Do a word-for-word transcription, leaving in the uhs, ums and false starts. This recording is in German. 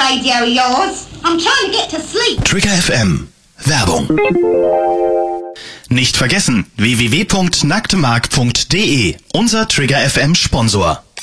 radio of yours. I'm trying to get to sleep. Trigger F M. Werbung. Nicht vergessen, w w w punkt nacktemark punkt d e, unser Trigger F M Sponsor.